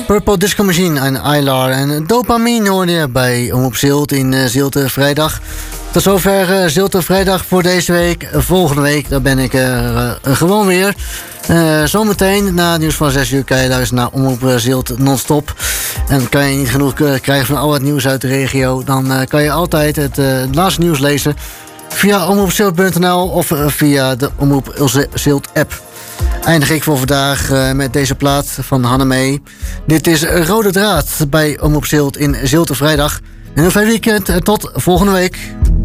Purple Disco Machine en Aylar en Dopamine hoorde je bij Omroep Zilt in Zilte Vrijdag. Tot zover Zilte Vrijdag voor deze week. Volgende week dan ben ik gewoon weer. Zometeen na het nieuws van 6 uur kan je luisteren naar Omroep Zilt non-stop. En kan je niet genoeg krijgen van al het nieuws uit de regio, dan kan je altijd het laatste nieuws lezen via omroepzilt.nl of via de Omroep Zilt app. Eindig ik voor vandaag met deze plaat van Hannemee. Dit is Rode Draad bij Omroep Zilt in Zilte Vrijdag. En een fijn weekend en tot volgende week.